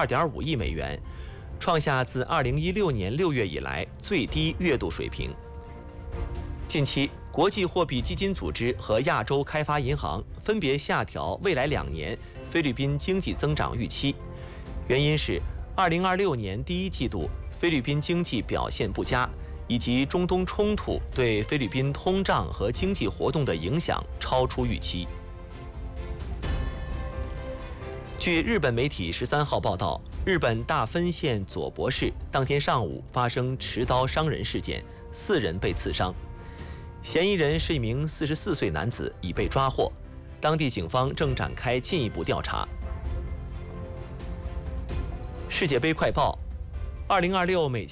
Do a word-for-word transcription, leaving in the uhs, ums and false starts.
二点五亿美元，创下自二零一六年六月以来最低月度水平。近期，国际货币基金组织和亚洲开发银行分别下调未来两年菲律宾经济增长预期，原因是二零二六年第一季度菲律宾经济表现不佳，以及中东冲突对菲律宾通胀和经济活动的影响超出预期。据日本媒体十三号报道，日本大分县佐伯市当天上午发生持刀伤人事件，四人被刺伤。嫌疑人是一名四十四岁男子，已被抓获，当地警方正展开进一步调查。世界杯快报：二零二六美加